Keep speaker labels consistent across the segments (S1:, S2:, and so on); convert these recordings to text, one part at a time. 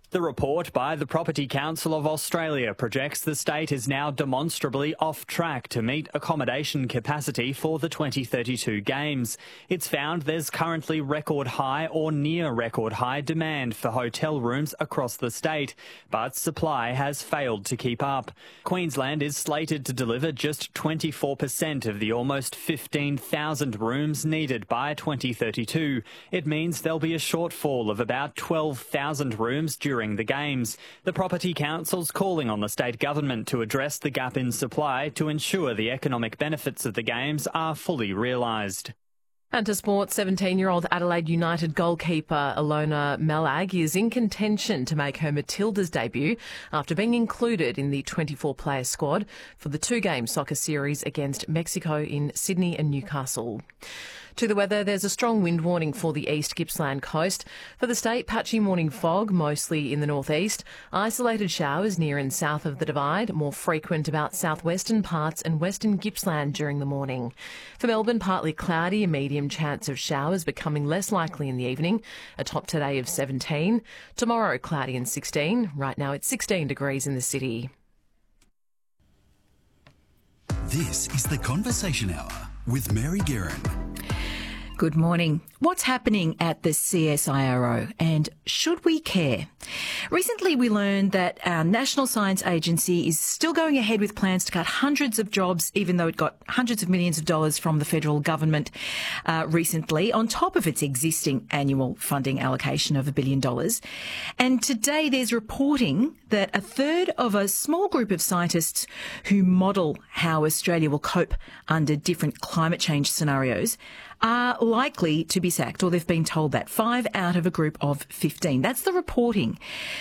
S1: The report by the Property Council of Australia projects the state is now demonstrably off track to meet accommodation capacity for the 2032 Games. It's found there's currently record high or near record high demand for hotel rooms across the state, but supply has failed to keep up. Queensland is slated to deliver just 24% of the almost 15,000 rooms needed by 2032. It means there'll be a shortfall of about 12,000 rooms during the Games. The Property Council's calling on the state government to address the gap in supply to ensure the economic benefits of the Games are fully realised.
S2: And to sport, 17-year-old Adelaide United goalkeeper Ilona Melag is in contention to make her Matildas debut after being included in the 24-player squad for the two-game soccer series against Mexico in Sydney and Newcastle. To the weather, there's a strong wind warning for the East Gippsland coast. For the state, patchy morning fog, mostly in the northeast. Isolated showers near and south of the Divide, more frequent about southwestern parts and western Gippsland during the morning. For Melbourne, partly cloudy, a medium chance of showers becoming less likely in the evening. A top today of 17. Tomorrow, cloudy and 16. Right now, it's 16 degrees in the city.
S3: This is the Conversation Hour with Mary Guerin.
S4: Good morning. What's happening at the CSIRO and should we care? Recently we learned that our National Science Agency is still going ahead with plans to cut hundreds of jobs, even though it got hundreds of millions of dollars from the federal government recently, on top of its existing annual funding allocation of $1 billion. And today there's reporting that a third of a small group of scientists who model how Australia will cope under different climate change scenarios are likely to be sacked, or they've been told that. 5 out of a group of 15. That's the reporting.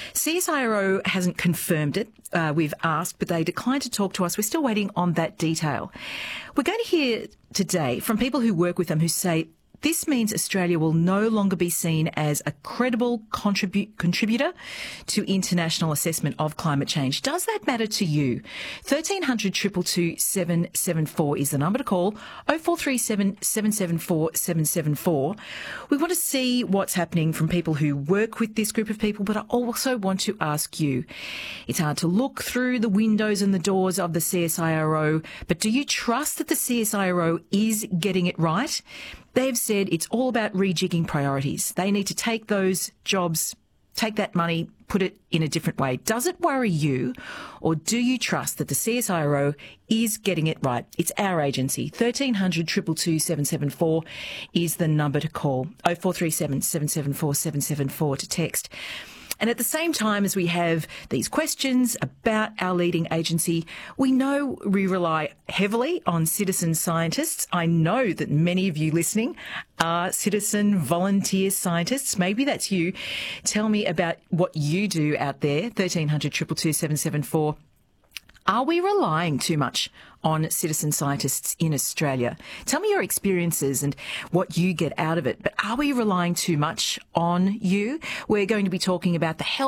S4: CSIRO hasn't confirmed it. We've asked, but they declined to talk to us. We're still waiting on that detail. We're going to hear today from people who work with them who say this means Australia will no longer be seen as a credible contributor to international assessment of climate change. Does that matter to you? 1300 222 774 is the number to call. 0437 774 774. We want to see what's happening from people who work with this group of people, but I also want to ask you. It's hard to look through the windows and the doors of the CSIRO, but do you trust that the CSIRO is getting it right? They've said it's all about rejigging priorities. They need to take those jobs, take that money, put it in a different way. Does it worry you, or do you trust that the CSIRO is getting it right? It's our agency. 1300 222 774 is the number to call. 0437 774 774 to text. And at the same time as we have these questions about our leading agency, we know we rely heavily on citizen scientists. I know that many of you listening are citizen volunteer scientists. Maybe that's you. Tell me about what you do out there. 1300 222 774. Are we relying too much on citizen scientists in Australia? Tell me your experiences and what you get out of it. But are we relying too much on you? We're going to be talking about the health